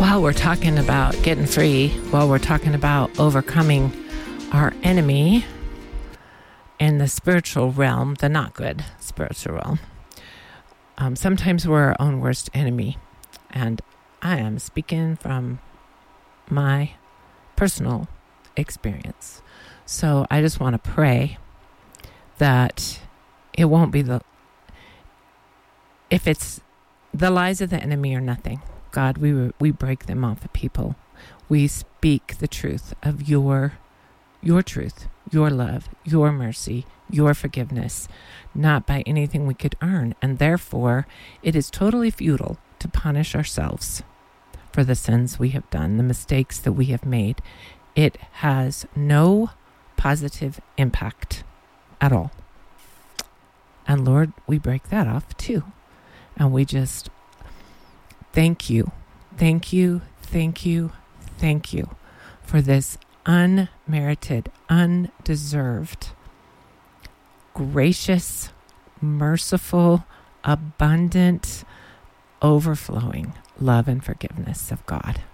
While we're talking about getting free, while we're talking about overcoming our enemy in the spiritual realm, the not good spiritual realm, sometimes we're our own worst enemy. And I am speaking from my personal experience. So I just want to pray that it won't be if it's the lies of the enemy or nothing. God, we break them off of people. We speak the truth of your truth, your love, your mercy, your forgiveness, not by anything we could earn. And therefore, it is totally futile to punish ourselves for the sins we have done, the mistakes that we have made. It has no positive impact at all. And Lord, we break that off too. And we just thank you for this unmerited, undeserved, gracious, merciful, abundant, overflowing love and forgiveness of God.